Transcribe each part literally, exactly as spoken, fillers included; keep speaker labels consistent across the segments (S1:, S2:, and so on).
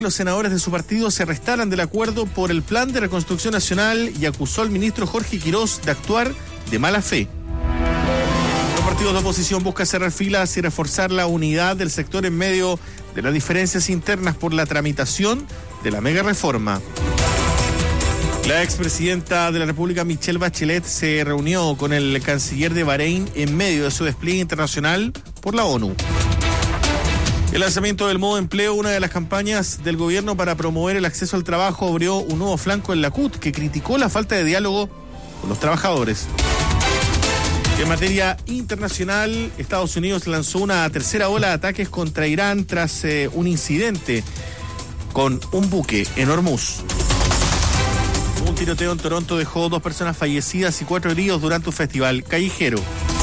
S1: Los senadores de su partido se restaran del acuerdo por el Plan de Reconstrucción Nacional y acusó al ministro Jorge Quirós de actuar de mala fe. Los partidos de oposición buscan cerrar filas y reforzar la unidad del sector en medio de las diferencias internas por la tramitación de la mega reforma. La expresidenta de la República, Michelle Bachelet, se reunió con el canciller de Bahrein en medio de su despliegue internacional por la ONU. El lanzamiento del modo empleo, una de las campañas del gobierno para promover el acceso al trabajo, abrió un nuevo flanco en la C U T, que criticó la falta de diálogo con los trabajadores. En materia internacional, Estados Unidos lanzó una tercera ola de ataques contra Irán tras eh, un incidente con un buque en Hormuz. Un tiroteo en Toronto dejó dos personas fallecidas y cuatro heridos durante un festival callejero.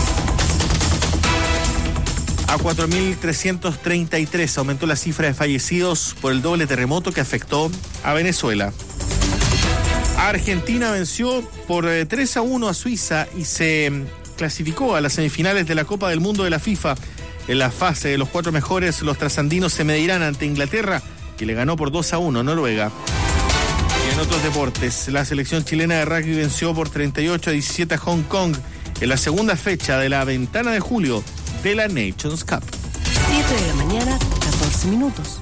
S1: A cuatro mil trescientos treinta y tres aumentó la cifra de fallecidos por el doble terremoto que afectó a Venezuela. Argentina venció por tres a uno a Suiza y se clasificó a las semifinales de la Copa del Mundo de la FIFA. En la fase de los cuatro mejores, los trasandinos se medirán ante Inglaterra, que le ganó por dos a uno a Noruega. Y en otros deportes, la selección chilena de rugby venció por treinta y ocho a diecisiete a Hong Kong en la segunda fecha de la ventana de julio de la Nations Cup.
S2: siete de la mañana, catorce minutos.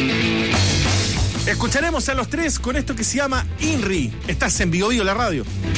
S1: Escucharemos a los tres con esto que se llama INRI. Estás en Bio Bio, la radio.